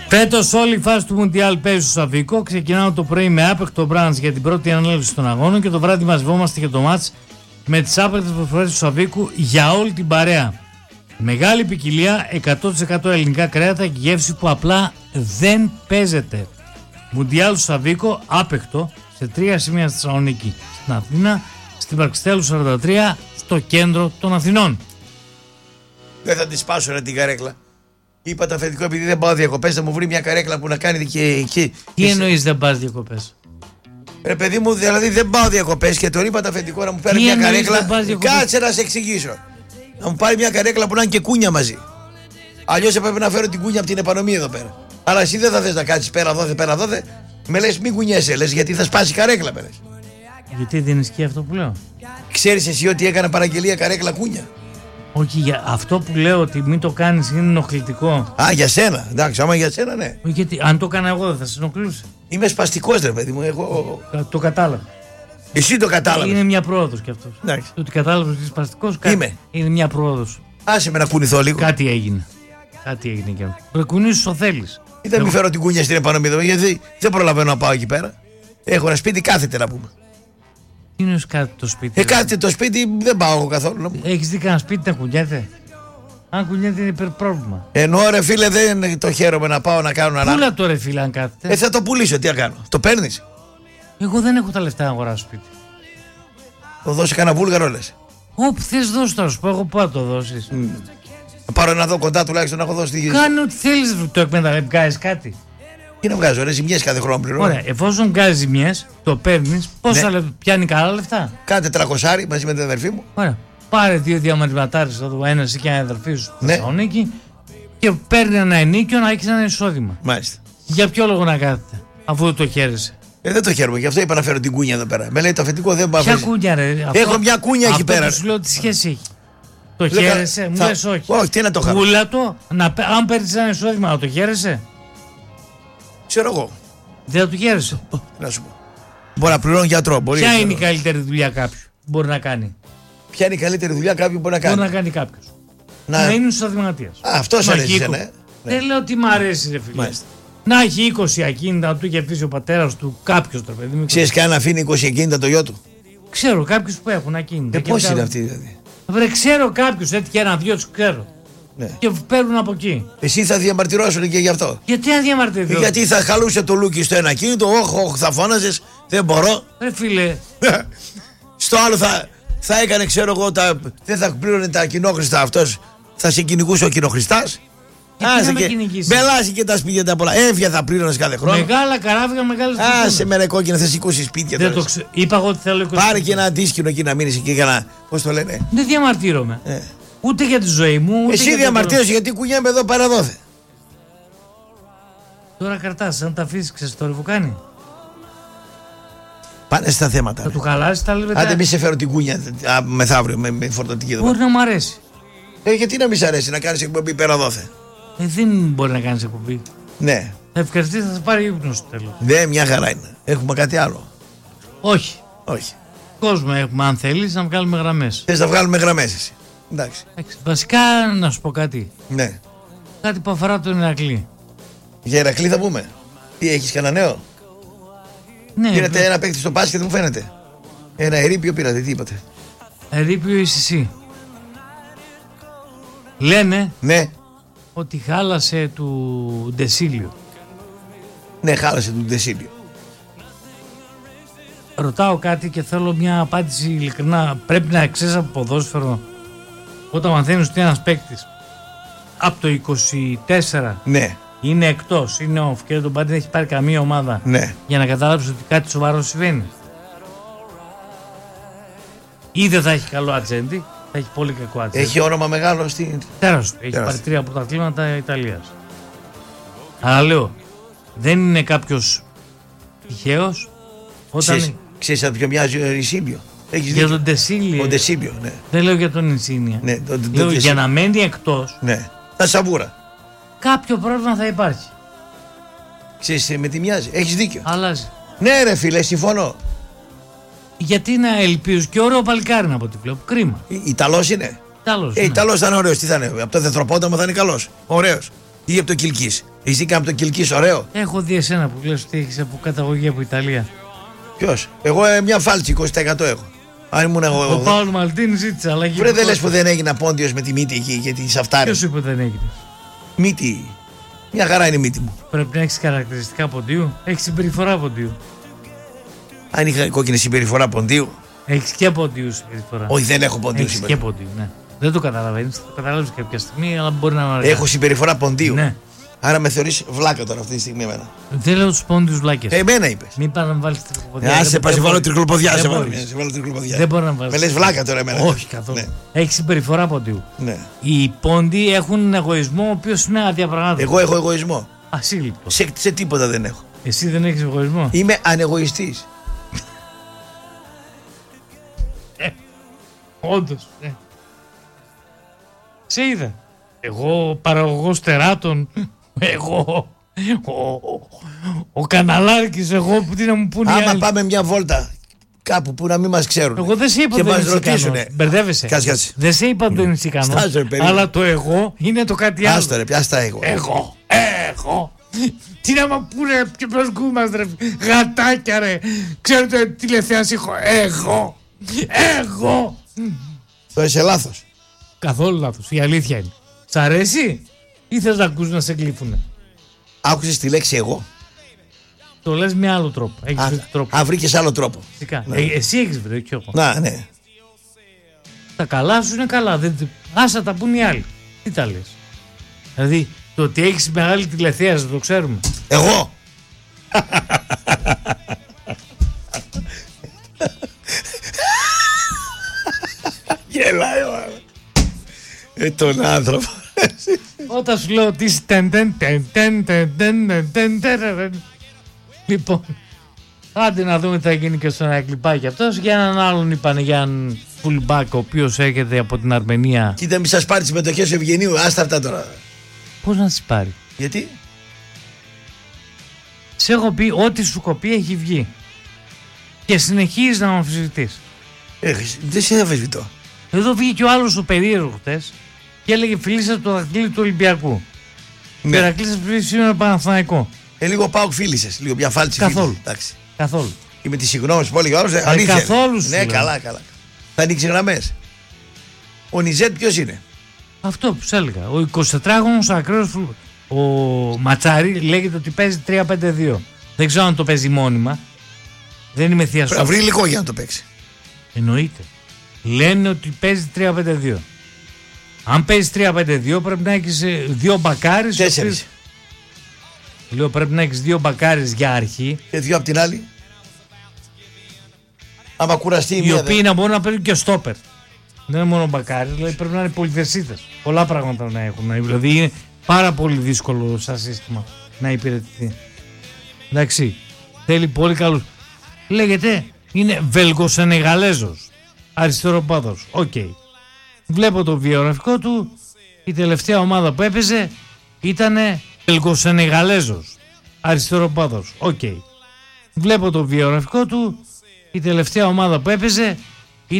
Φέτος όλη η φάση του Μουντιάλ παίζει στο Σαββίκο. Ξεκινάμε το πρωί με άπεκτο μπραντς για την πρώτη ανάλυση των αγώνων και το βράδυ μαζευόμαστε για το μάτς με τις άπεκτες προσφορές του Σαββίκου για όλη την παρέα. Μεγάλη ποικιλία, 100% ελληνικά κρέατα και γεύση που απλά δεν παίζεται. Μουντιάλ του Σαββίκο, άπεκτο, σε 3 σημεία στη Θεσσαλονίκη, στην Αθήνα, στην Παρξιτέλου 43, στο κέντρο των Αθηνών. Δεν θα τη σπάσω την καρέκλα. Είπα το αφεντικό, επειδή δεν πάω διακοπές, θα μου βρει μια καρέκλα που να κάνει και εκεί. Τι εννοείς δεν πας διακοπές? Ρε παιδί μου, δηλαδή δεν πάω διακοπές και τον είπα το αφεντικό να μου πάρει μια καρέκλα. Κάτσε να σε εξηγήσω. Να μου πάρει μια καρέκλα που να είναι και κούνια μαζί. Αλλιώς έπρεπε να φέρω την κούνια από την επανομή εδώ πέρα. Αλλά εσύ δεν θα θες να κάτσεις πέρα δόθε. Με λες μην κουνιέσαι, λες γιατί θα σπάσει καρέκλα, με λες. Γιατί δεν ισχύει αυτό που λέω? Ξέρεις εσύ ότι έκανα παραγγελία καρέκλα κούνια? Όχι, για αυτό που λέω ότι μην το κάνεις είναι ενοχλητικό. Α, για σένα. Εντάξει, άμα για σένα, ναι. Όχι, γιατί αν το έκανα εγώ δεν θα σε ενοχλούσε. Είμαι σπαστικός, ρε παιδί μου. Εγώ... Το κατάλαβα. Εσύ το κατάλαβες. Είναι μια πρόοδος κι αυτό. Το ότι κατάλαβες ότι είσαι σπαστικός, είναι μια πρόοδος. Άσε με να κουνηθώ λίγο. Κάτι έγινε κι αυτό. Το κουνήσεις όσο θέλεις. Ήταν μη φέρω την κούνια στην επανομή εδώ, γιατί δεν προλαβαίνω να πάω εκεί πέρα. Έχω ένα σπίτι, κάθεται να πούμε. Τι είναι κάθεται το σπίτι? Κάθεται το σπίτι, δεν πάω εγώ καθόλου. Έχεις δει κανένα σπίτι να κουνιέται? Αν κουνιέται είναι πρόβλημα. Ενώ ρε φίλε δεν το χαίρομαι να πάω να κάνω ανάγκη. Πούλα το ρε φίλε αν κάθεται. Θα το πουλήσω, τι να κάνω. Το παίρνεις? Εγώ δεν έχω τα λεφτά να αγοράσω σπίτι. Το δώσει κανένα Βούλγαρο λες? Όπου θες δώσει τώρα σου πω, εγώ πού θα το δώσεις. Να πάρω ένα εδώ κοντά τουλάχιστον να έχω δώσει τη γη. Κάνε ό,τι θέλεις, το εκμεταλλεύει, βγάζεις κάτι. Τι να βγάζω, ρε, ζημιές κάθε χρόνο πληρώνω. Ωραία, εφόσον βγάζεις ζημιές, το παίρνεις, πόσα λεφτά, πιάνει καλά λεφτά. Κάντε 300 μαζί με την αδερφή μου. Ωραία. Πάρε 2 διαμαντηματάρες εδώ, ένα εσύ και ένα αδερφή σου στη Θεσσαλονίκη και παίρνει ένα ενίκιο να έχεις ένα εισόδημα. Μάλιστα. Για ποιο λόγο να κάθεται, αφού δεν το χαίρεσαι? Δεν το χαίρομαι, γι' αυτό είπα να φέρω την κούνια εδώ πέρα. Με λέει το αφεντικό δεν πάω. Ποια κούνια, ρε? Έχω μια κούνια εκεί πέρα. Σου λέω τι σχέση έχει. Το χαίρεσαι, μου λες όχι. Όχι, τι να το χαρώ. Πούλα το, αν παίρνεις ένα εισόδημα, να το χαίρεσαι? Ξέρω εγώ. Δεν θα το χαίρεσαι. Να σου πω. Μπορεί να πληρώνει γιατρό. Ποια είναι η καλύτερη δουλειά κάποιου μπορεί να κάνει? Ποια είναι η καλύτερη δουλειά κάποιου μπορεί να κάνει? Μπορεί να κάνει κάποιο. Να είναι εισοδηματίας. Αυτό αρέσει, ναι. Δεν λέω ότι μ' αρέσει, ρε φίλε. Να έχει 20 ακίνητα, του είχε αφήσει ο πατέρας του, κάποιος το παιδί μου. Ξέρεις κανένα να αφήνει 20 ακίνητα το γιο του? Ξέρω κάποιους που έχουν ακίνητα. Πώς είναι αυτοί δηλαδή? Βρε, ξέρω κάποιους, έτσι και ένα-δυο τους ξέρω. Ναι. Και παίρνουν από εκεί. Εσύ θα διαμαρτυρώσουν και γι' αυτό. Γιατί να διαμαρτυρηθώ? Γιατί θα χαλούσε το λούκι στο ένα ακίνητο, όχι, θα φώναζες, δεν μπορώ. Ρε φίλε. Στο άλλο θα έκανε, ξέρω εγώ, δεν θα πλήρωνε τα κοινόχρηστα αυτός, θα σε κυνηγούσε ο κοινοχρηστάς. Μπελάσει και τα σπίτια τα πολλά. Έμφια θα πλήρωνες κάθε χρόνο. Μεγάλα καράβια, μεγάλες. Άσε με ρε κόκκινα, θα σηκώσει σπίτια. Δεν το είπα εγώ ότι θέλω 20. Πάρε και ένα αντίσκηνο εκεί να μείνεις εκεί για να. Πώς το λένε? Δεν διαμαρτύρομαι. Ούτε για τη ζωή μου. Ούτε εσύ διαμαρτύρεσαι γιατί κουνιέμαι εδώ παραδόθε. Τώρα κρατάς, αν τα αφήσεις, ξέρεις το ρεβουκάνι. Πάνε στα θέματα. Θα του χαλάσει τα λεπτά. Άντε μη σε φέρω την κούνια μεθαύριο με φορτωτική εδώ. Μπορεί να μ' αρέσει. Γιατί να μη σ' αρέσει να κάνεις εκπομπή πέρα δόθε? Δεν μπορεί να κάνεις εκπομπή. Ναι. Θα ευχαριστείς, θα σε πάρει ύπνο στο τέλος. Ναι, μια χαρά είναι. Έχουμε κάτι άλλο? Όχι. Όχι. Κόσμο έχουμε, αν θέλεις, να βγάλουμε γραμμές. Θες να βγάλουμε γραμμές εσύ? Εντάξει. Βασικά να σου πω κάτι. Ναι. Κάτι που αφορά τον Ηρακλή. Για Ηρακλή θα πούμε. Τι έχεις κανένα νέο? Ναι. Πήρατε ένα παίκτη στο μπάσκετ, μου φαίνεται. Ένα ερείπιο πήρατε, τι είπατε? Ερείπιο εσύ. Λένε. Ναι. Ότι χάλασε του Ντεσίλιο. Ναι, χάλασε του Ντεσίλιο. Ρωτάω κάτι και θέλω μια απάντηση ειλικρινά. Πρέπει να ξέρεις από ποδόσφαιρο, όταν μαθαίνεις ότι ένας παίκτης από το 24 ναι. είναι εκτός, είναι off και τον πάντα δεν έχει πάρει καμία ομάδα, ναι. για να καταλάβεις ότι κάτι σοβαρό συμβαίνει. Ή δεν θα έχει καλό ατζέντη, θα έχει πολύ κακό ατζέντη. Έχει όνομα μεγάλο στην. Τεράστιο. Έχει πάρει 3 πρωταθλήματα Ιταλίας. Αλλά λέω, δεν είναι κάποιος τυχαίος. Ξέρεις από ποιο μοιάζει ο Ρισίλιο? Για τον Ντεσίλιο. Ο Ντεσίλιο, ναι. Δεν λέω για τον Ινσίνια. Ναι, λέω για να μένει εκτός. Ναι. Τα σαβούρα. Κάποιο πρόβλημα θα υπάρχει. Ξέρεις με τι μοιάζει? Έχεις δίκιο. Αλλάζει. Ναι ρε φίλε, συμφωνώ. Γιατί να ελπίζω και ωραίο παλικάρι από ό,τι βλέπω. Κρίμα. Ιταλός είναι. Ιταλός. Ιταλός θα είναι ωραίος. Τι θα είναι? Από το Δευτεροπόταμο θα είναι καλός. Ωραίος. Ή από το Κιλκής. Εσύ και από τον Κιλκής, ωραίο. Έχω δει εσένα που λες ότι έχεις από καταγωγή από Ιταλία. Ποιος? Εγώ μια φάλτση 20% έχω. Αν ήμουν εγώ. Ο Πάολο Μαλτίνη ζήτησε αλλαγή. Βρε, δεν λες που δεν έγινα πόντιος με τη μύτη εκεί και τη σαφτάρη. Ποιος είπε δεν έγινε? Μύτη. Μια χαρά είναι η μύτη μου. Πρέπει να έχεις χαρακτηριστικά ποντίου. Έχεις συμπεριφορά ποντίου. Αν είχα κόκκινη συμπεριφορά ποντίου. Έχεις και ποντίου συμπεριφορά. Όχι, δεν έχω ποντίου Έχεις συμπεριφορά. και ποντίου, ναι. Δεν το καταλαβαίνεις. Θα το καταλάβεις κάποια στιγμή, αλλά μπορεί να είναι αργά. Έχω συμπεριφορά ποντίου. Ναι. Άρα με θεωρείς βλάκα τώρα αυτή τη στιγμή εμένα. Δεν λέω τους πόντιους βλάκες. Εμένα είπες. Μην πας να βάλεις τρικλοποδιά. Άσε, πας, βάλω τρικλοποδιά. Δεν Σε μπορείς. βάλω τρικλοποδιά. Δεν μπορεί να βάλεις. Με λες βλάκα τώρα εμένα. Όχι καθόλου. Ναι. Έχει συμπεριφορά ποντίου. Ναι. Οι πόντιοι έχουν εγωισμό ο οποίος είναι αδιαπραγμάτευτος. Εγώ έχω εγωισμό. Ασύλληπτο. Σε τίποτα δεν έχω. Εσύ δεν έχεις εγωισμό. Είμαι ανεγωιστής. Όντως. Σε είδα. Εγώ παραγωγός τεράτων. Εγώ. Ο Καναλάρχης. Εγώ που τι να μου πούνε οι Άμα άλλοι. πάμε μια βόλτα κάπου που να μην μας ξέρουν. Εγώ δεν σε είπα και ότι δεν μας είσαι ικανός. ρωτήσουνε. Μπερδεύεσαι. Κάτσε. Δεν σε είπα ότι δεν είσαι ικανός. Στάζω, περίμενε. Αλλά το εγώ είναι το κάτι άλλο. Άστο ρε, πιάστα εγώ. Εγώ. Τι να μου πούνε και προσκούμαστε ρε. Γατάκια ρε. Ξέρετε τηλεθέαση έχω. Εγώ. Το είσαι λάθος. Καθόλου λάθος. Η αλήθεια είναι. Σ' αρέσει ή θες να ακούς να σε κλείφουνε? Άκουσες τη λέξη εγώ. Το λες με άλλο τρόπο. Έχεις βρει τρόπο. Βρήκες άλλο τρόπο. Φυσικά. Ναι. Εσύ έχεις βρει, όχι εγώ. Να, ναι. Τα καλά σου είναι καλά. Άσα τα πούν οι άλλοι. Τι τα λες? Δηλαδή το ότι έχεις μεγάλη τηλεθέαση το ξέρουμε. Εγώ. Γελάει ο άλλος. Τον άνθρωπο. Όταν σου λέω ότι είσαι λοιπόν, άντε να δούμε τι θα γίνει και στον Ακλιπάκη αυτός. Για έναν άλλον είπανε, για έναν fullback ο οποίος έρχεται από την Αρμενία. Κοίτα, μη σας πάρει τις συμμετοχές Ευγενίου. Άστα αυτά τώρα. Πώς να τις πάρει? Γιατί? Σε έχω πει ό,τι σου κοπεί έχει βγει. Και συνεχίζεις να με αμφισβητείς. Δεν σε αμφισβητώ. Εδώ βγήκε ο άλλος ο περίεργος χτες και έλεγε φιλήσα το δαχτυλίδι του Ολυμπιακού. Ναι. Περακλείσας φιλήσεις σήμερα Παναθηναϊκό. Λίγο πάω φίλησες. Λίγο μια φάλτση. Καθόλου. Εντάξει. Καθόλου. Και με τις συγγνώμες που έλεγε ο άλλος. Αλήθεια. Καθόλου σου Ναι, λέω. καλά. Θα ανοίξει γραμμές. Ο Νιζέτ ποιος είναι? Αυτό που σου έλεγα. Ο 24χρονος ακραίος ο Ματσάρη λέγεται ότι παίζει 3-5-2. Δεν ξέρω αν το παίζει μόνιμα. Δεν είμαι θεία σου. Πρέπει να βρει υλικό για να το παίξει. Εννοείται. Λένε ότι παίζει 3-5-2. Αν παίζει 3-5-2 πρέπει να έχεις δύο μπακάρες. 4. Λέω πρέπει να έχεις δύο μπακάρες για αρχή. Και 2 απ' την άλλη. Άμα κουραστεί η Οι μία. οποίοι να μπορούν να παίζουν και στόπερ. Δεν είναι μόνο μπακάρες, δηλαδή πρέπει να είναι πολυθεσίτες. Πολλά πράγματα να έχουν. Δηλαδή είναι πάρα πολύ δύσκολο σαν σύστημα να υπηρετηθεί. Εντάξει. Θέλει πολύ καλούς. Λέγεται είναι Βέλγο-Σενεγαλέζος. Αριστεροπάδος. Οκ. Βλέπω το βιογραφικό του. Η τελευταία ομάδα που έπαιζε ήταν Βέλγο-Σενεγαλέζος. Αριστεροπάδος. Οκ. Βλέπω το βιογραφικό του. Η τελευταία ομάδα που έπαιζε